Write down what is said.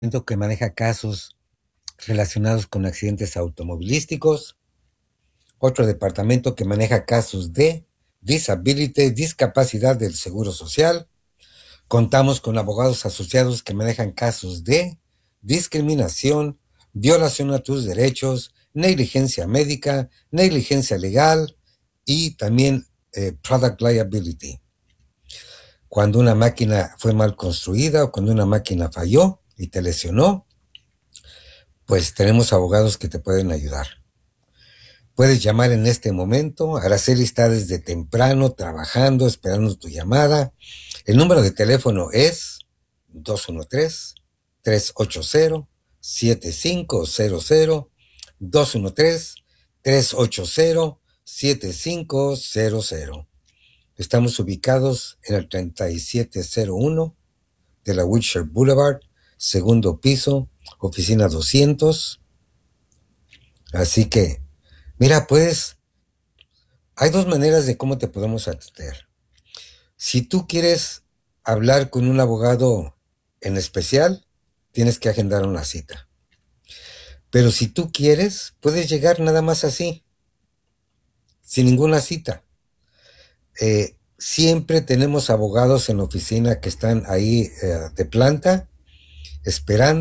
que maneja casos relacionados con accidentes automovilísticos, otro departamento que maneja casos de disability, discapacidad del Seguro Social. Contamos con abogados asociados que manejan casos de discriminación, violación a tus derechos, negligencia médica, negligencia legal y también product liability. Cuando una máquina fue mal construida o cuando una máquina falló y te lesionó, pues tenemos abogados que te pueden ayudar. Puedes llamar en este momento. Araceli está desde temprano trabajando, esperando tu llamada. El número de teléfono es 213-380-7500, 213-380-7500. Estamos ubicados en el 3701 de la Wilshire Boulevard, segundo piso, oficina 200. Así que, mira, pues, hay dos maneras de cómo te podemos atender. Si tú quieres hablar con un abogado en especial, tienes que agendar una cita. Pero si tú quieres, puedes llegar nada más así, sin ninguna cita. Siempre tenemos abogados en la oficina que están ahí de planta, esperando